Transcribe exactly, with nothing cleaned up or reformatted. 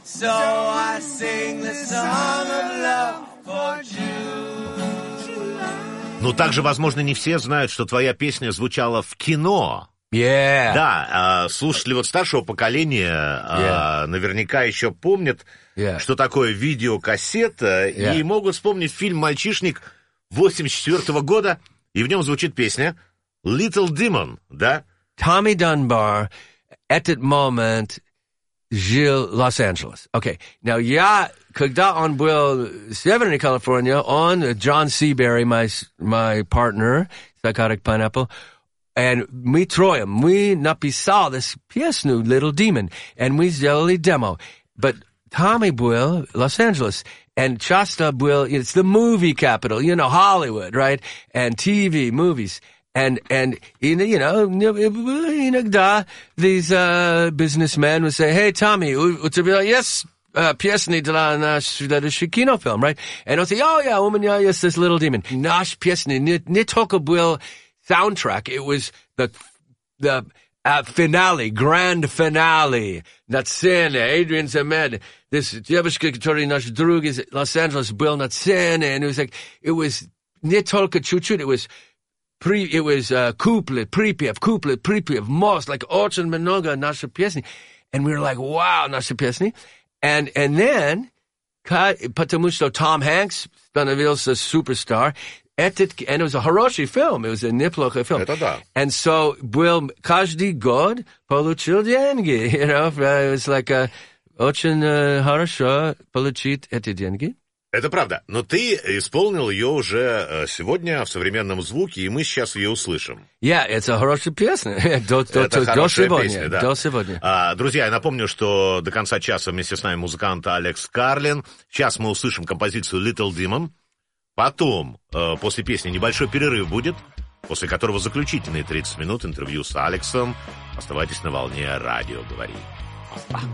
So I sing the song of love for July. Ну, также, возможно, не все знают, что твоя песня звучала в кино. Yeah. Да, слушатели вот старшего поколения yeah. наверняка еще помнят, yeah. что такое видеокассета, yeah. и могут вспомнить фильм «Мальчишник» восемьдесят четвёртого года, и в нем звучит песня «Little Demon», да? Tommy Dunbar, at that moment, жил в Лос-Анджелес. Okay, now, я, когда он был в Северной Калифорнии, он, John Seabury, my, my partner, Psychotic Pineapple, and мы трое, мы написали песню Little Demon, and мы сделали демо. But Tommy был в Лос-Анджелес, and часто был, it's the movie capital, you know, Hollywood, right? And T V, movies. And, and, you know, иногда these uh, businessmen would say, hey, Tommy, у тебя есть uh, песни для наш следующий кинофильм, right? And он say, oh, yeah, у меня есть this Little Demon. Наш песни не, не только был soundtrack, it was the, the uh, finale, grand finale. На сцене, Adrian Zemed, this девушка, который наш друг из Лос-Анджелес, был на сцене, and it was like, it was не только чуть-чуть, it was При, it was uh, куплет, припев, куплет, припев, most, like очень много наши песни. And we were like, wow, наши песни. And, and then, потому что Tom Hanks становился суперстар, этот, and it was a хороший film, it was a неплохой film. Это да. And so, был каждый год получил деньги, you know, it was like a, очень uh, хорошо получить эти деньги. Это правда, но ты исполнил ее уже сегодня в современном звуке, и мы сейчас ее услышим. Yeah, это хорошая песня. До, до, это до, хорошая до сегодня, песня, да. До сегодня. А, друзья, я напомню, что до конца часа вместе с нами музыкант Алекс Карлин. Сейчас мы услышим композицию Little Demon. Потом, э, после песни, небольшой перерыв будет, после которого заключительные тридцать минут интервью с Алексом. Оставайтесь на волне «Радио Говори».